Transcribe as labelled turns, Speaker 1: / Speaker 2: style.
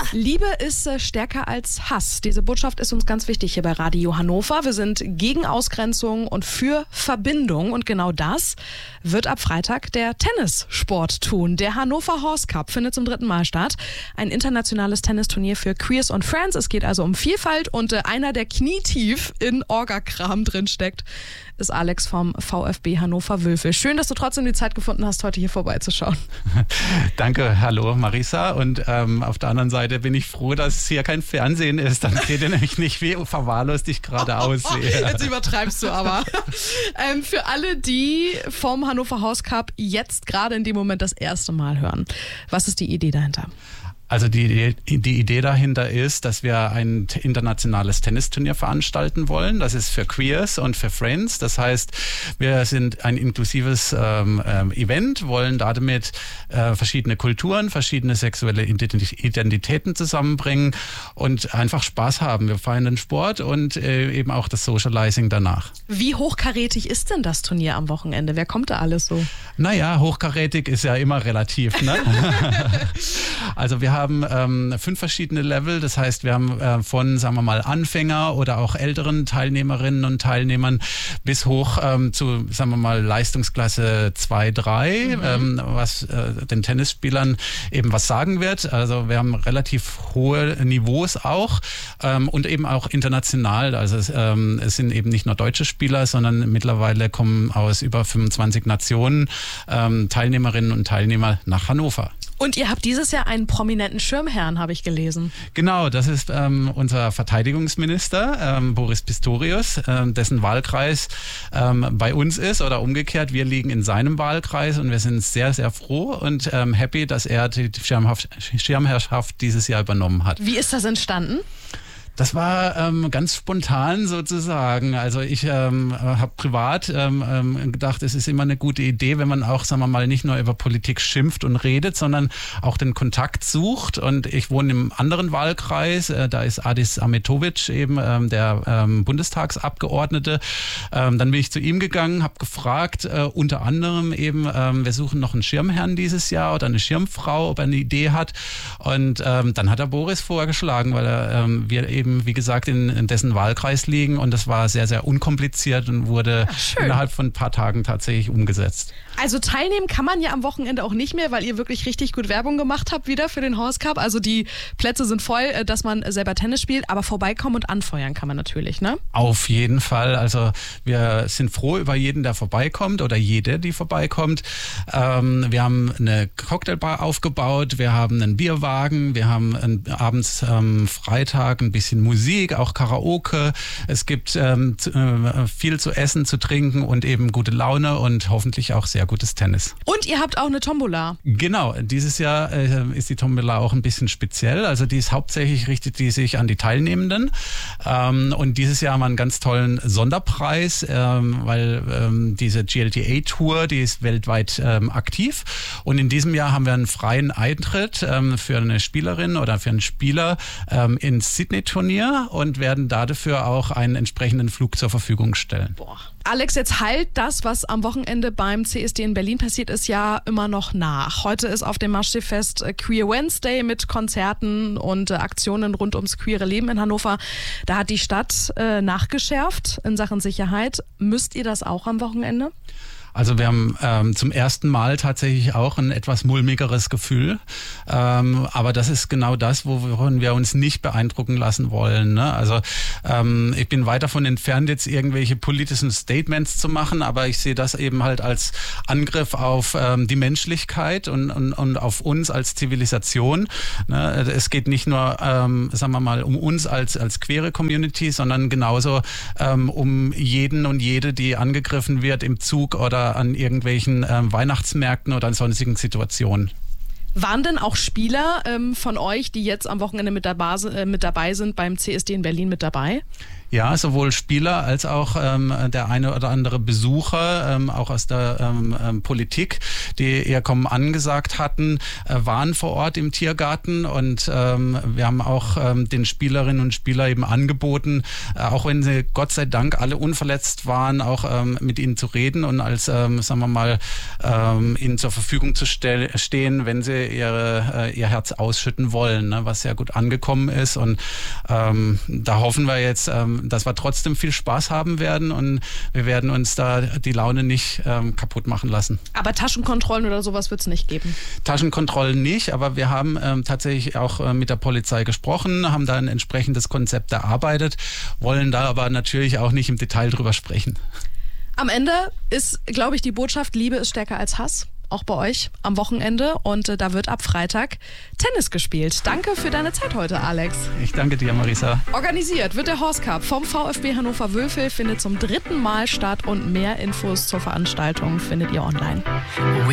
Speaker 1: Liebe ist stärker als Hass. Diese Botschaft ist uns ganz wichtig hier bei Radio Hannover. Wir sind gegen Ausgrenzung und für Verbindung. Und genau das wird ab Freitag der Tennissport tun. Der Hannover Horse Cup findet zum 3. Mal statt. Ein internationales Tennisturnier für Queers und Friends. Es geht also um Vielfalt und einer, der knietief in Orga-Kram drin steckt, ist Alex vom VfB Hannover Wülfe. Schön, dass du trotzdem die Zeit gefunden hast, heute hier vorbeizuschauen.
Speaker 2: Danke, hallo Marisa. Und auf der anderen Seite bin ich froh, dass hier kein Fernsehen ist. Dann seht ihr nämlich nicht, wie verwahrlost ich gerade aussehe.
Speaker 1: Jetzt übertreibst du aber. Für alle, die vom Hannover Horse Cup jetzt gerade in dem Moment das erste Mal hören, was ist die Idee dahinter?
Speaker 2: Also die Idee dahinter ist, dass wir ein internationales Tennisturnier veranstalten wollen. Das ist für Queers und für Friends. Das heißt, wir sind ein inklusives Event, wollen damit verschiedene Kulturen, verschiedene sexuelle Identitäten zusammenbringen und einfach Spaß haben. Wir feiern den Sport und eben auch das Socializing danach.
Speaker 1: Wie hochkarätig ist denn das Turnier am Wochenende? Wer kommt da alles so?
Speaker 2: Naja, hochkarätig ist ja immer relativ, ne? Also wir haben 5 verschiedene Level, das heißt, wir haben von, sagen wir mal, Anfänger oder auch älteren Teilnehmerinnen und Teilnehmern bis hoch zu, sagen wir mal, Leistungsklasse 2, 3, was den Tennisspielern eben was sagen wird. Also wir haben relativ hohe Niveaus auch und eben auch international. Also es sind eben nicht nur deutsche Spieler, sondern mittlerweile kommen aus über 25 Nationen Teilnehmerinnen und Teilnehmer nach Hannover.
Speaker 1: Und ihr habt dieses Jahr einen prominenten Schirmherrn, habe ich gelesen.
Speaker 2: Genau, das ist unser Verteidigungsminister, Boris Pistorius, dessen Wahlkreis bei uns ist oder umgekehrt. Wir liegen in seinem Wahlkreis und wir sind sehr, sehr froh und happy, dass er die Schirmherrschaft dieses Jahr übernommen hat.
Speaker 1: Wie ist das entstanden?
Speaker 2: Das war ganz spontan sozusagen. Also ich habe privat gedacht, es ist immer eine gute Idee, wenn man auch, sagen wir mal, nicht nur über Politik schimpft und redet, sondern auch den Kontakt sucht. Und ich wohne im anderen Wahlkreis, da ist Adis Ahmetovic eben der Bundestagsabgeordnete. Dann bin ich zu ihm gegangen, habe gefragt, unter anderem eben, wir suchen noch einen Schirmherrn dieses Jahr oder eine Schirmfrau, ob er eine Idee hat. Und dann hat er Boris vorgeschlagen, weil wir eben, wie gesagt, in dessen Wahlkreis liegen und das war sehr, sehr unkompliziert und wurde innerhalb von ein paar Tagen tatsächlich umgesetzt.
Speaker 1: Also teilnehmen kann man ja am Wochenende auch nicht mehr, weil ihr wirklich richtig gut Werbung gemacht habt wieder für den Horse Cup. Also die Plätze sind voll, dass man selber Tennis spielt, aber vorbeikommen und anfeuern kann man natürlich, ne?
Speaker 2: Auf jeden Fall. Also wir sind froh über jeden, der vorbeikommt oder jede, die vorbeikommt. Wir haben eine Cocktailbar aufgebaut, wir haben einen Bierwagen, wir haben abends Freitag ein bisschen Musik, auch Karaoke. Es gibt viel zu essen, zu trinken und eben gute Laune und hoffentlich auch sehr gutes Tennis.
Speaker 1: Und ihr habt auch eine Tombola.
Speaker 2: Genau, dieses Jahr ist die Tombola auch ein bisschen speziell. Also die ist hauptsächlich, richtet die sich an die Teilnehmenden. Und dieses Jahr haben wir einen ganz tollen Sonderpreis, weil diese GLTA-Tour, die ist weltweit aktiv. Und in diesem Jahr haben wir einen freien Eintritt für eine Spielerin oder für einen Spieler ins Sydney-Turnier und werden dafür auch einen entsprechenden Flug zur Verfügung stellen.
Speaker 1: Boah. Alex, jetzt halt das, was am Wochenende beim CSD in Berlin passiert ist, ja immer noch nach. Heute ist auf dem Maschsee-Fest Queer Wednesday mit Konzerten und Aktionen rund ums queere Leben in Hannover. Da hat die Stadt nachgeschärft in Sachen Sicherheit. Müsst ihr das auch am Wochenende?
Speaker 2: Also wir haben zum ersten Mal tatsächlich auch ein etwas mulmigeres Gefühl. Aber das ist genau das, worin wir uns nicht beeindrucken lassen wollen. Ne? Also ich bin weit davon entfernt, jetzt irgendwelche politischen Statements zu machen, aber ich sehe das eben halt als Angriff auf die Menschlichkeit und auf uns als Zivilisation. Ne? Es geht nicht nur, sagen wir mal, um uns als queere Community, sondern genauso um jeden und jede, die angegriffen wird im Zug oder an irgendwelchen Weihnachtsmärkten oder an sonstigen Situationen.
Speaker 1: Waren denn auch Spieler von euch, die jetzt am Wochenende mit dabei sind, beim CSD in Berlin mit dabei?
Speaker 2: Ja, sowohl Spieler als auch der eine oder andere Besucher, auch aus der Politik, die ihr Kommen angesagt hatten, waren vor Ort im Tiergarten und wir haben auch den Spielerinnen und Spielern eben angeboten, auch wenn sie Gott sei Dank alle unverletzt waren, auch mit ihnen zu reden und als, sagen wir mal, ihnen zur Verfügung zu stehen, wenn sie ihr Herz ausschütten wollen, ne, was sehr gut angekommen ist. Und da hoffen wir jetzt, dass wir trotzdem viel Spaß haben werden und wir werden uns da die Laune nicht kaputt machen lassen.
Speaker 1: Aber Taschenkontrollen oder sowas wird es nicht geben?
Speaker 2: Taschenkontrollen nicht, aber wir haben tatsächlich auch mit der Polizei gesprochen, haben da ein entsprechendes Konzept erarbeitet, wollen da aber natürlich auch nicht im Detail drüber sprechen.
Speaker 1: Am Ende ist, glaube ich, die Botschaft, Liebe ist stärker als Hass. Auch bei euch am Wochenende. Und da wird ab Freitag Tennis gespielt. Danke für deine Zeit heute, Alex.
Speaker 2: Ich danke dir, Marisa.
Speaker 1: Organisiert wird der Horse Cup vom VfB Hannover Wülfel, findet zum 3. Mal statt und mehr Infos zur Veranstaltung findet ihr online.